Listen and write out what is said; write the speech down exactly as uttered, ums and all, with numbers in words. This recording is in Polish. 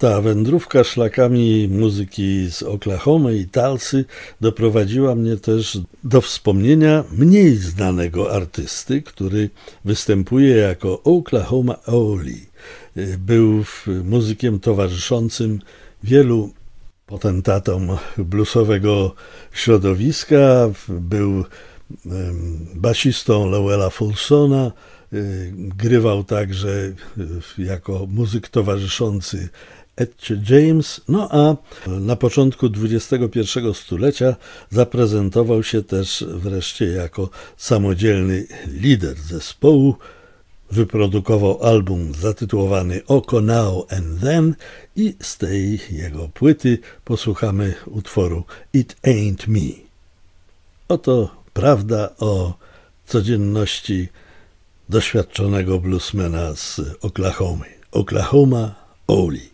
Ta wędrówka szlakami muzyki z Oklahomy i Tulsy doprowadziła mnie też do wspomnienia mniej znanego artysty, który występuje jako Oklahoma Ole. Był muzykiem towarzyszącym wielu potentatom bluesowego środowiska, był basistą Lowella Fulsona, grywał także jako muzyk towarzyszący Ecie James, no a na początku dwudziestego pierwszego stulecia zaprezentował się też wreszcie jako samodzielny lider zespołu. Wyprodukował album zatytułowany Oko Now and Then i z tej jego płyty posłuchamy utworu It Ain't Me. Oto prawda o codzienności doświadczonego bluesmana z Oklahomy, Oklahoma Ole.